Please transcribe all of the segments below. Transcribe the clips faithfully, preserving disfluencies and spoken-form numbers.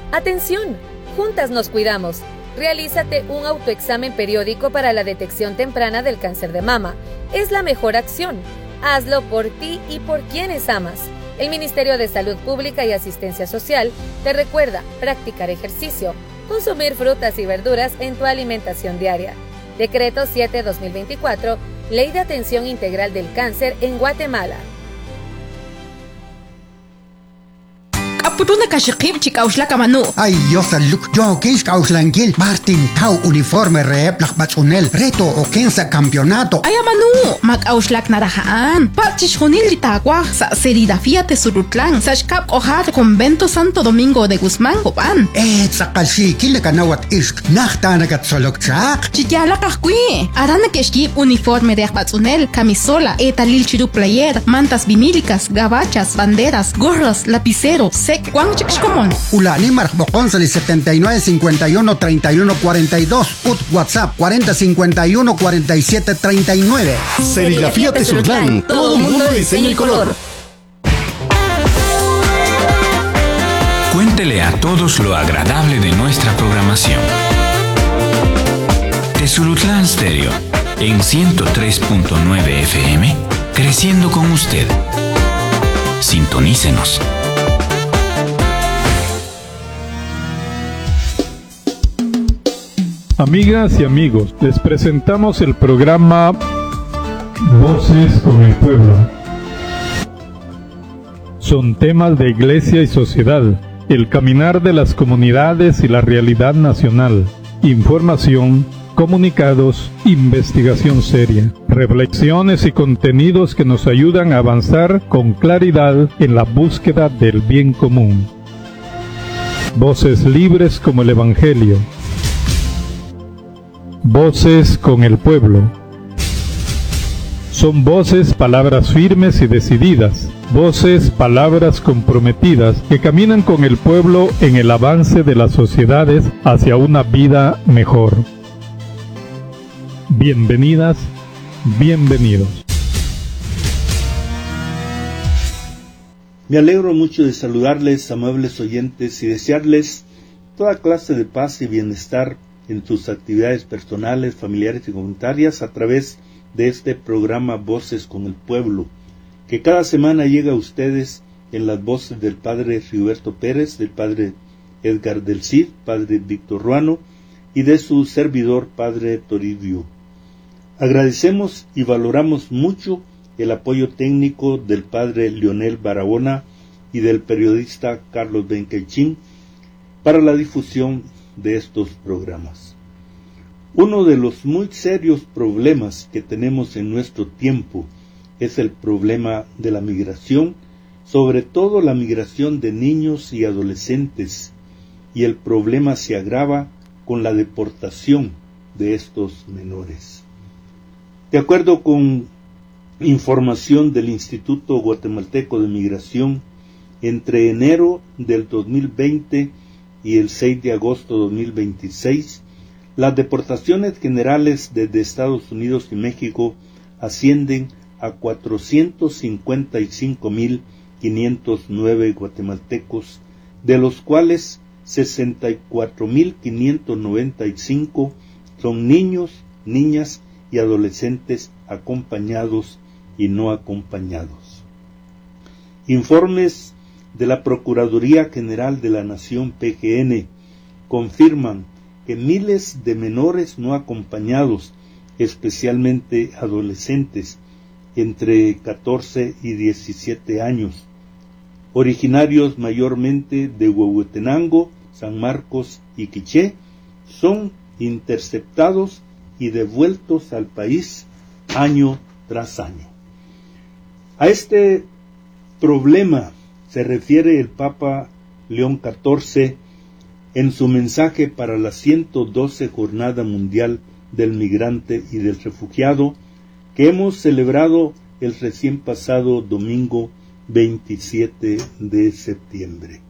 ¡Atención! Juntas nos cuidamos. Realízate un autoexamen periódico para la detección temprana del cáncer de mama. Es la mejor acción. Hazlo por ti y por quienes amas. El Ministerio de Salud Pública y Asistencia Social te recuerda practicar ejercicio, consumir frutas y verduras en tu alimentación diaria. Decreto siete barra dos mil veinticuatro, Ley de Atención Integral del Cáncer en Guatemala. Apuruna kashikib chikauslaka manu. Ay, yo saluk, yo kis kauslangil, Martin Tau uniforme rep lakbatunel, reto o kensa campeonato. Ay, manu, makauslak narahaan. Pachishunil litagua sa serigrafía tesurutlan, sa shkap ojar convento Santo Domingo de Guzmán, Copan. Eh, sakalshi, kile kanawat isk, nachtana gatsolok chak. Chikyala kakui, arana keshkib uniforme de akbatunel, camisola, etalil chiru player, mantas vinílicas, gabachas, banderas, gorras, lapicero, sec. ¿Cuán chicos común? Ulani Marjboconsali setenta y nueve cincuenta y uno treinta y uno cuarenta y dos. Ut WhatsApp cuarenta cincuenta y uno cuarenta y siete treinta y nueve. Serigrafía Tesurtlán. Todo mundo de diseño y color. Cuéntele a todos lo agradable de nuestra programación. Tezurutlán Stereo en ciento tres punto nueve F M, creciendo con usted. Sintonícenos. Amigas y amigos, les presentamos el programa Voces con el Pueblo. Son temas de iglesia y sociedad, el caminar de las comunidades y la realidad nacional, información, comunicados, investigación seria, reflexiones y contenidos que nos ayudan a avanzar con claridad en la búsqueda del bien común. Voces libres como el Evangelio. Voces con el pueblo. Son voces, palabras firmes y decididas, voces, palabras comprometidas que caminan con el pueblo en el avance de las sociedades hacia una vida mejor. Bienvenidas, bienvenidos. Me alegro mucho de saludarles, amables oyentes, y desearles toda clase de paz y bienestar en sus actividades personales, familiares y comunitarias a través de este programa Voces con el Pueblo, que cada semana llega a ustedes en las voces del Padre Rigoberto Pérez, del Padre Edgar del Cid, Padre Víctor Ruano y de su servidor Padre Toribio. Agradecemos y valoramos mucho el apoyo técnico del Padre Leonel Barahona y del periodista Carlos Benquechín para la difusión de estos programas. Uno de los muy serios problemas que tenemos en nuestro tiempo es el problema de la migración, sobre todo la migración de niños y adolescentes, y el problema se agrava con la deportación de estos menores. De acuerdo con información del Instituto Guatemalteco de Migración, entre enero del dos mil veinte y el seis de agosto de dos mil veintiséis, las deportaciones generales desde Estados Unidos y México ascienden a cuatrocientos cincuenta y cinco mil quinientos nueve guatemaltecos, de los cuales sesenta y cuatro mil quinientos noventa y cinco son niños, niñas y adolescentes acompañados y no acompañados. Informes de la Procuraduría General de la Nación P G N confirman que miles de menores no acompañados, especialmente adolescentes entre catorce y diecisiete años, originarios mayormente de Huehuetenango, San Marcos y Quiché, son interceptados y devueltos al país año tras año. A este problema se refiere el Papa León catorce en su mensaje para la ciento doce Jornada Mundial del Migrante y del Refugiado, que hemos celebrado el recién pasado domingo veintisiete de septiembre.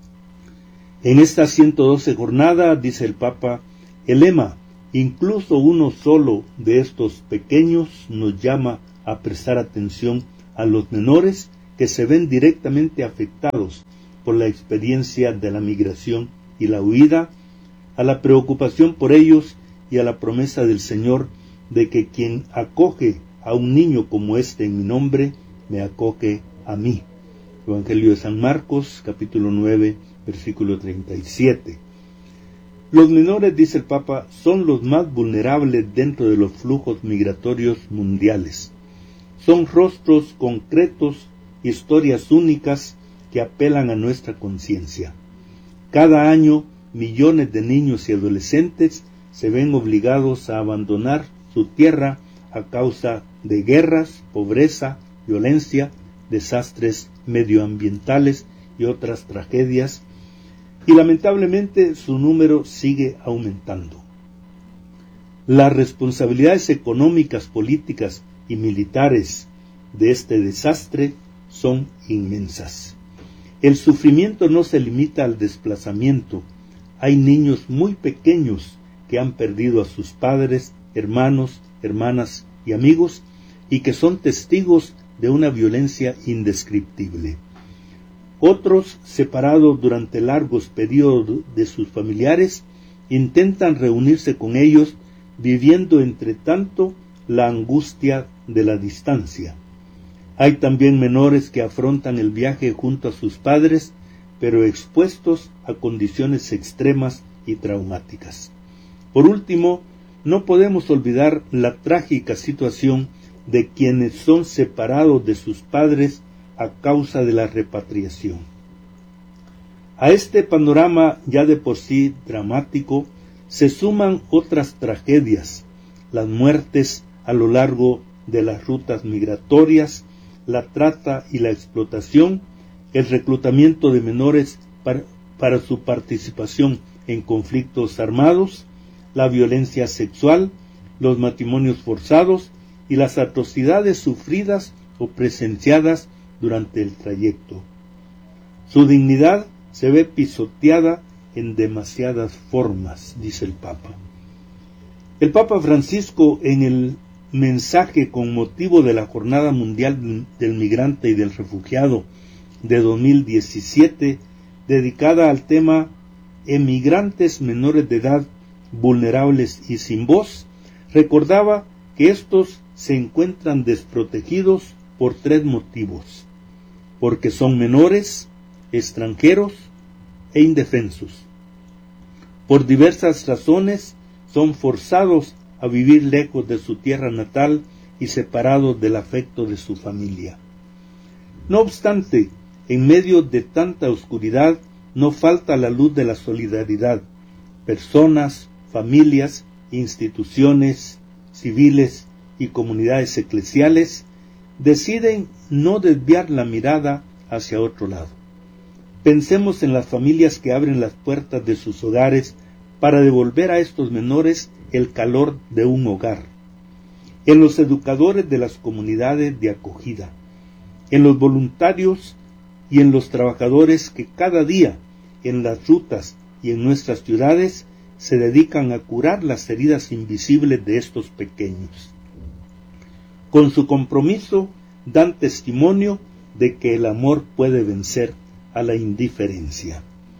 En esta ciento doce jornada, dice el Papa, el lema, incluso uno solo de estos pequeños, nos llama a prestar atención a los menores que se ven directamente afectados por la experiencia de la migración y la huida, a la preocupación por ellos y a la promesa del Señor de que quien acoge a un niño como este en mi nombre, me acoge a mí. Evangelio de San Marcos, capítulo nueve, versículo treinta y siete. Los menores, dice el Papa, son los más vulnerables dentro de los flujos migratorios mundiales. Son rostros concretos, historias únicas que apelan a nuestra conciencia. Cada año, millones de niños y adolescentes se ven obligados a abandonar su tierra a causa de guerras, pobreza, violencia, desastres medioambientales y otras tragedias, y lamentablemente su número sigue aumentando. Las responsabilidades económicas, políticas y militares de este desastre son inmensas. El sufrimiento no se limita al desplazamiento. Hay niños muy pequeños que han perdido a sus padres, hermanos, hermanas y amigos, y que son testigos de una violencia indescriptible. Otros, separados durante largos periodos de sus familiares, intentan reunirse con ellos, viviendo entre tanto la angustia de la distancia. Hay también menores que afrontan el viaje junto a sus padres, pero expuestos a condiciones extremas y traumáticas. Por último, no podemos olvidar la trágica situación de quienes son separados de sus padres a causa de la repatriación. A este panorama ya de por sí dramático se suman otras tragedias, las muertes a lo largo de las rutas migratorias, la trata y la explotación, el reclutamiento de menores para, para su participación en conflictos armados, la violencia sexual, los matrimonios forzados y las atrocidades sufridas o presenciadas durante el trayecto. Su dignidad se ve pisoteada en demasiadas formas, dice el Papa. El Papa Francisco, en el mensaje con motivo de la Jornada Mundial del Migrante y del Refugiado de dos mil diecisiete, dedicada al tema Emigrantes menores de edad, vulnerables y sin voz, recordaba que estos se encuentran desprotegidos por tres motivos: porque son menores, extranjeros e indefensos. Por diversas razones son forzados a vivir lejos de su tierra natal y separados del afecto de su familia. No obstante, en medio de tanta oscuridad no falta la luz de la solidaridad. Personas, familias, instituciones civiles y comunidades eclesiales deciden no desviar la mirada hacia otro lado. Pensemos en las familias que abren las puertas de sus hogares para devolver a estos menores el calor de un hogar, en los educadores de las comunidades de acogida, en los voluntarios y en los trabajadores que cada día en las rutas y en nuestras ciudades se dedican a curar las heridas invisibles de estos pequeños. Con su compromiso dan testimonio de que el amor puede vencer a la indiferencia.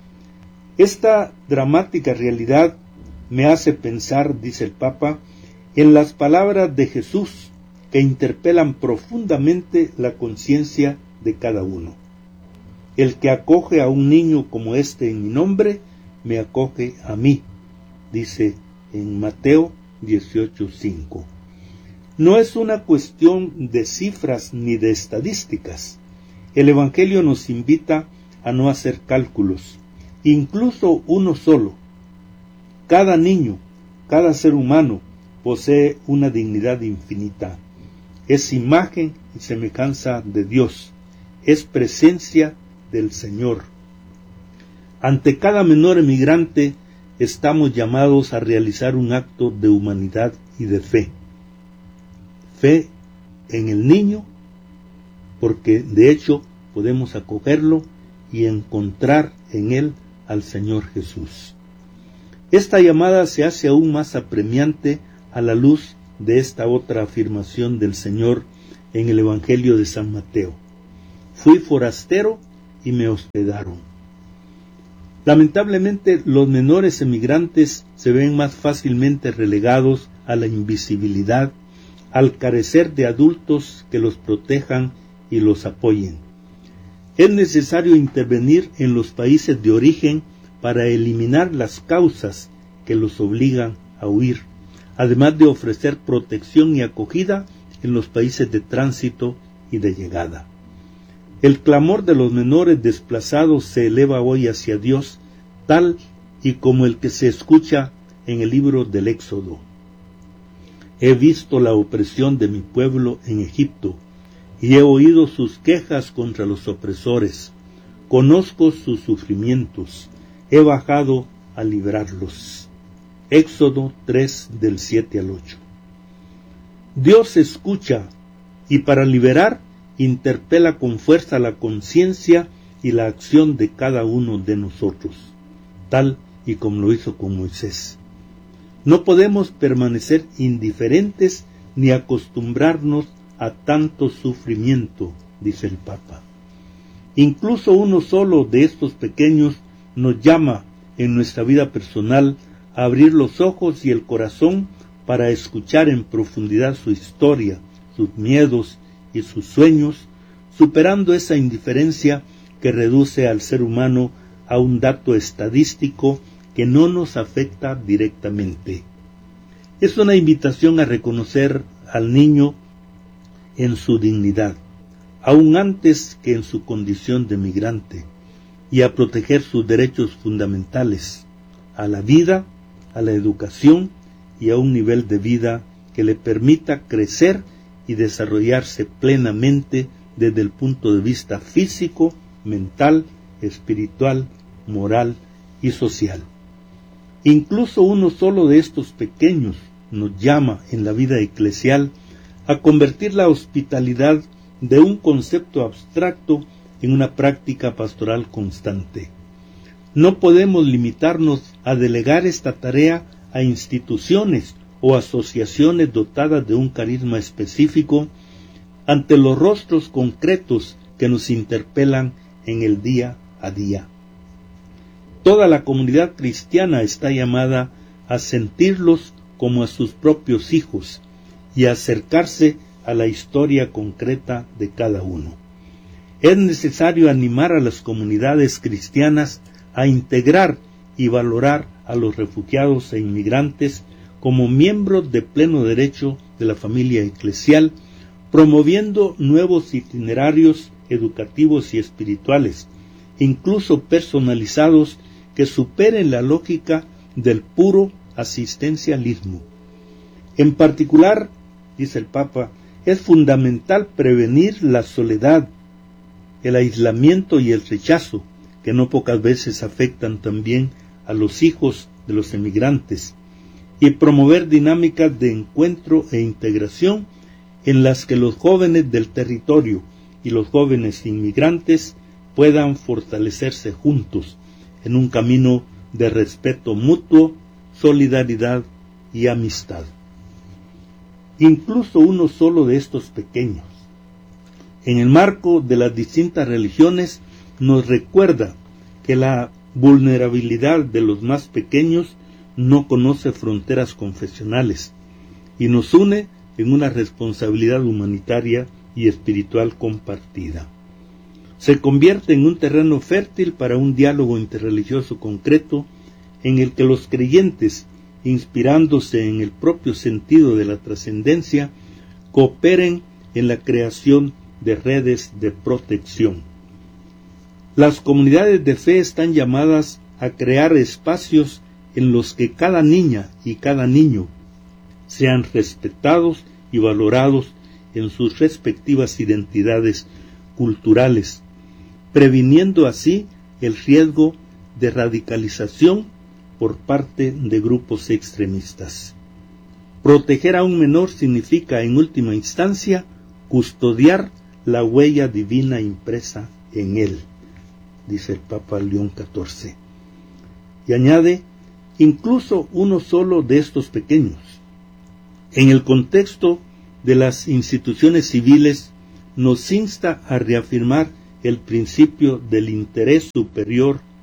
Esta dramática realidad me hace pensar, dice el Papa, en las palabras de Jesús que interpelan profundamente la conciencia de cada uno. El que acoge a un niño como este en mi nombre, me acoge a mí, dice en Mateo dieciocho cinco. No es una cuestión de cifras ni de estadísticas. El Evangelio nos invita a no hacer cálculos, incluso uno solo. Cada niño, cada ser humano posee una dignidad infinita. Es imagen y semejanza de Dios. Es presencia del Señor. Ante cada menor emigrante estamos llamados a realizar un acto de humanidad y de fe. Fe en el niño, porque de hecho podemos acogerlo y encontrar en él al Señor Jesús. Esta llamada se hace aún más apremiante a la luz de esta otra afirmación del Señor en el Evangelio de San Mateo. Fui forastero y me hospedaron. Lamentablemente, los menores emigrantes se ven más fácilmente relegados a la invisibilidad al carecer de adultos que los protejan y los apoyen. Es necesario intervenir en los países de origen para eliminar las causas que los obligan a huir, además de ofrecer protección y acogida en los países de tránsito y de llegada. El clamor de los menores desplazados se eleva hoy hacia Dios, tal y como el que se escucha en el libro del Éxodo. He visto la opresión de mi pueblo en Egipto, y he oído sus quejas contra los opresores. Conozco sus sufrimientos, he bajado a librarlos. Éxodo tres, del siete al ocho. Dios escucha, y para liberar, interpela con fuerza la conciencia y la acción de cada uno de nosotros, tal y como lo hizo con Moisés. No podemos permanecer indiferentes ni acostumbrarnos a tanto sufrimiento, dice el Papa. Incluso uno solo de estos pequeños nos llama en nuestra vida personal a abrir los ojos y el corazón para escuchar en profundidad su historia, sus miedos y sus sueños, superando esa indiferencia que reduce al ser humano a un dato estadístico que no nos afecta directamente. Es una invitación a reconocer al niño en su dignidad, aún antes que en su condición de migrante, y a proteger sus derechos fundamentales, a la vida, a la educación y a un nivel de vida que le permita crecer y desarrollarse plenamente desde el punto de vista físico, mental, espiritual, moral y social. Incluso uno solo de estos pequeños nos llama en la vida eclesial a convertir la hospitalidad de un concepto abstracto en una práctica pastoral constante. No podemos limitarnos a delegar esta tarea a instituciones o asociaciones dotadas de un carisma específico ante los rostros concretos que nos interpelan en el día a día. Toda la comunidad cristiana está llamada a sentirlos como a sus propios hijos y a acercarse a la historia concreta de cada uno. Es necesario animar a las comunidades cristianas a integrar y valorar a los refugiados e inmigrantes como miembros de pleno derecho de la familia eclesial, promoviendo nuevos itinerarios educativos y espirituales, incluso personalizados, que superen la lógica del puro asistencialismo. En particular, dice el Papa, es fundamental prevenir la soledad, el aislamiento y el rechazo, que no pocas veces afectan también a los hijos de los emigrantes, y promover dinámicas de encuentro e integración en las que los jóvenes del territorio y los jóvenes inmigrantes puedan fortalecerse juntos en un camino de respeto mutuo, solidaridad y amistad. Incluso uno solo de estos pequeños, en el marco de las distintas religiones, nos recuerda que la vulnerabilidad de los más pequeños no conoce fronteras confesionales y nos une en una responsabilidad humanitaria y espiritual compartida. Se convierte en un terreno fértil para un diálogo interreligioso concreto en el que los creyentes, inspirándose en el propio sentido de la trascendencia, cooperen en la creación de redes de protección. Las comunidades de fe están llamadas a crear espacios en los que cada niña y cada niño sean respetados y valorados en sus respectivas identidades culturales, previniendo así el riesgo de radicalización por parte de grupos extremistas. Proteger a un menor significa, en última instancia, custodiar la huella divina impresa en él, dice el Papa León catorce. Y añade, incluso uno solo de estos pequeños. En el contexto de las instituciones civiles, nos insta a reafirmar el principio del interés superior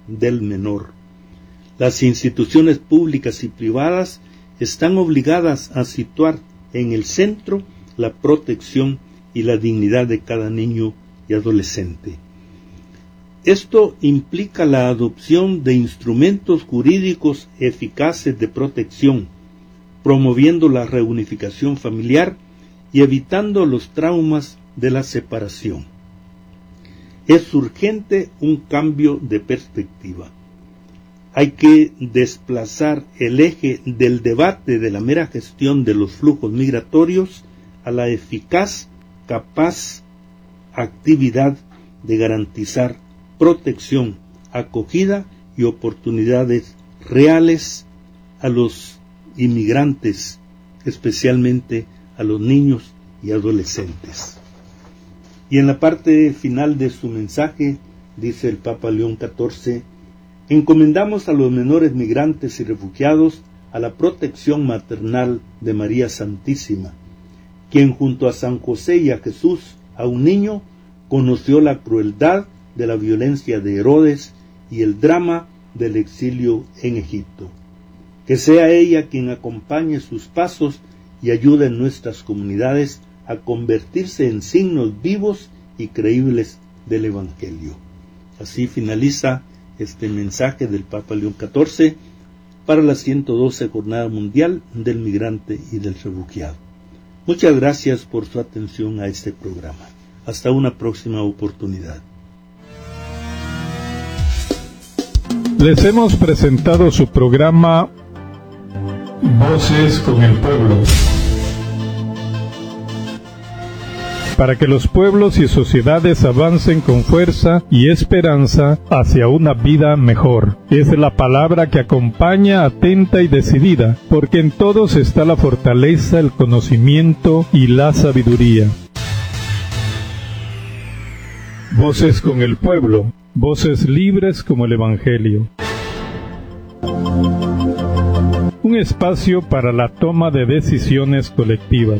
del menor. Las instituciones públicas y privadas están obligadas a situar en el centro la protección y la dignidad de cada niño y adolescente. Esto implica la adopción de instrumentos jurídicos eficaces de protección, promoviendo la reunificación familiar y evitando los traumas de la separación. Es urgente un cambio de perspectiva. Hay que desplazar el eje del debate de la mera gestión de los flujos migratorios a la eficaz, capaz actividad de garantizar protección, acogida y oportunidades reales a los inmigrantes, especialmente a los niños y adolescentes. Y en la parte final de su mensaje, dice el Papa León catorce, encomendamos a los menores migrantes y refugiados a la protección maternal de María Santísima, quien junto a San José y a Jesús, a un niño, conoció la crueldad de la violencia de Herodes y el drama del exilio en Egipto. Que sea ella quien acompañe sus pasos y ayude en nuestras comunidades a convertirse en signos vivos y creíbles del Evangelio. Así finaliza este mensaje del Papa León catorce para la ciento doce Jornada Mundial del Migrante y del Refugiado. Muchas gracias por su atención a este programa. Hasta una próxima oportunidad. Les hemos presentado su programa Voces con el Pueblo, para que los pueblos y sociedades avancen con fuerza y esperanza hacia una vida mejor. Es la palabra que acompaña atenta y decidida, porque en todos está la fortaleza, el conocimiento y la sabiduría. Voces con el Pueblo, voces libres como el Evangelio. Un espacio para la toma de decisiones colectivas.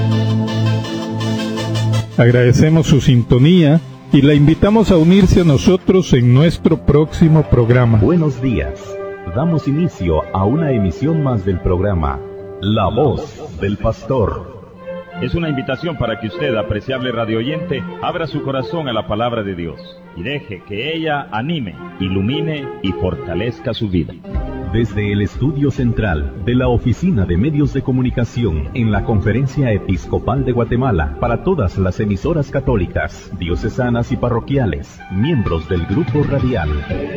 Agradecemos su sintonía y la invitamos a unirse a nosotros en nuestro próximo programa. Buenos días. Damos inicio a una emisión más del programa La Voz del Pastor. Es una invitación para que usted, apreciable radioyente, abra su corazón a la palabra de Dios y deje que ella anime, ilumine y fortalezca su vida. Desde el estudio central de la Oficina de Medios de Comunicación en la Conferencia Episcopal de Guatemala, para todas las emisoras católicas, diocesanas y parroquiales, miembros del Grupo Radial